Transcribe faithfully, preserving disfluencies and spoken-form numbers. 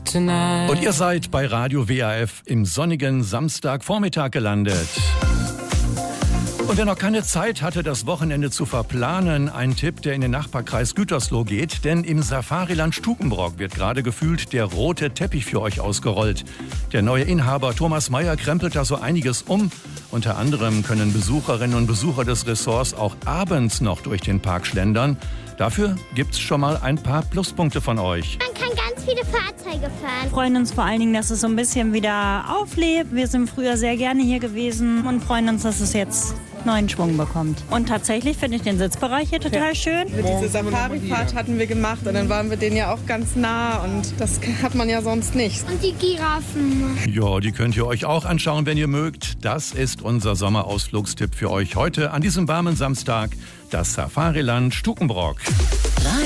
tonight. Und ihr seid bei Radio W A F im sonnigen Samstagvormittag gelandet. Und wer noch keine Zeit hatte, das Wochenende zu verplanen, ein Tipp, der in den Nachbarkreis Gütersloh geht. Denn im Safariland Stukenbrock wird gerade gefühlt der rote Teppich für euch ausgerollt. Der neue Inhaber Thomas Meyer krempelt da so einiges um. Unter anderem können Besucherinnen und Besucher des Ressorts auch abends noch durch den Park schlendern. Dafür gibt's schon mal ein paar Pluspunkte von euch. Man kann ganz viele Fahrzeuge fahren. Wir freuen uns vor allen Dingen, dass es so ein bisschen wieder auflebt. Wir sind früher sehr gerne hier gewesen und freuen uns, dass es jetzt neuen Schwung bekommt. Und tatsächlich finde ich den Sitzbereich hier total schön. Diese Safari-Fahrt hatten wir gemacht und dann waren wir denen ja auch ganz nah und das hat man ja sonst nicht. Und die Giraffen. Ja, die könnt ihr euch auch anschauen, wenn ihr mögt. Das ist unser Sommerausflugstipp für euch heute an diesem warmen Samstag, das Safariland Stukenbrock.